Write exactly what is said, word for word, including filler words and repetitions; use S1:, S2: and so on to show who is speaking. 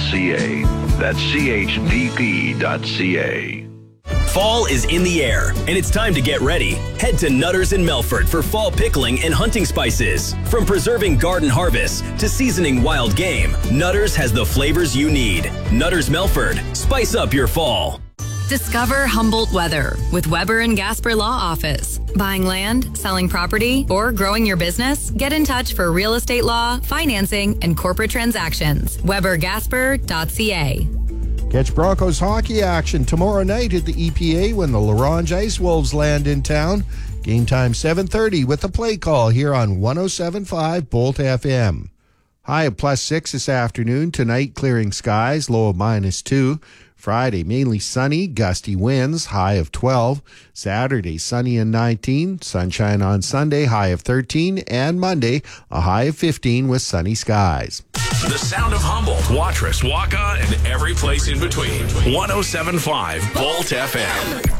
S1: c a. That's c h d p dot c a.
S2: Fall is in the air, and it's time to get ready. Head to Nutter's in Melfort for fall pickling and hunting spices. From preserving garden harvests to seasoning wild game, Nutter's has the flavors you need. Nutter's Melfort. Spice up your fall.
S3: Discover Humboldt weather with Weber and Gasper Law Office. Buying land, selling property, or growing your business? Get in touch for real estate law, financing, and corporate transactions. Weber Gasper dot c a.
S4: Catch Broncos hockey action tomorrow night at the E P A when the Larange Ice Wolves land in town. Game time seven thirty with the play call here on one oh seven point five Bolt F M. High of plus six this afternoon. Tonight, clearing skies, low of minus two. Friday, mainly sunny, gusty winds, high of twelve. Saturday, sunny and nineteen. Sunshine on Sunday, high of thirteen. And Monday, a high of fifteen with sunny skies.
S5: The sound of Humboldt, Watrous, Waka, and every place in between. one oh seven point five Bolt F M.